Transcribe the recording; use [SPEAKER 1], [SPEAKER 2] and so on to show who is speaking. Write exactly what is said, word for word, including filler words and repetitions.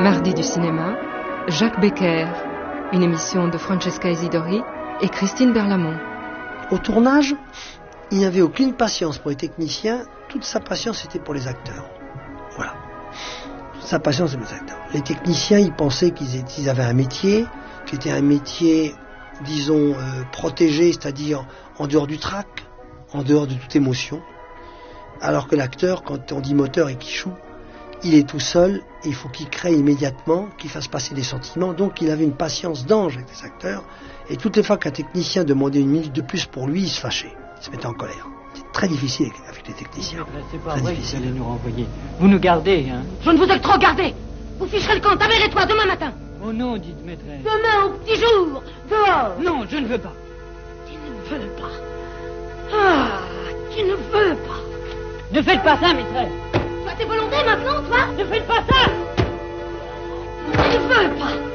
[SPEAKER 1] Mardi du cinéma, Jacques Becker, une émission de Francesca Isidori et Christine Berlamont.
[SPEAKER 2] Au tournage, il n'y avait aucune patience pour les techniciens, toute sa patience était pour les acteurs. Voilà. Toute sa patience était pour les acteurs. Les techniciens, ils pensaient qu'ils, étaient, qu'ils avaient un métier, qui était un métier, disons, euh, protégé, c'est-à-dire en dehors du trac, en dehors de toute émotion. Alors que l'acteur, quand on dit moteur et qu'il choue, il est tout seul, et il faut qu'il crée immédiatement, qu'il fasse passer des sentiments. Donc il avait une patience d'ange avec les acteurs, et toutes les fois qu'un technicien demandait une minute de plus pour lui, il se fâchait, il se mettait en colère. C'est très difficile avec les techniciens.
[SPEAKER 3] C'est pas
[SPEAKER 2] très
[SPEAKER 3] vrai
[SPEAKER 2] difficile.
[SPEAKER 3] que vous allez nous renvoyer. Vous nous gardez, hein?
[SPEAKER 4] Je ne vous ai que trop gardé. Vous ficherez le camp, ta mère et toi, demain matin.
[SPEAKER 3] Oh non, dites maîtresse.
[SPEAKER 4] Demain au petit jour, dehors.
[SPEAKER 3] Non, je ne veux pas.
[SPEAKER 4] Tu ne veux pas. Ah, tu ne veux pas.
[SPEAKER 3] Ne faites pas ça, maîtresse.
[SPEAKER 4] Tu as tes volontés maintenant, toi?
[SPEAKER 3] Ne faites pas ça.
[SPEAKER 4] Tu ne veux pas.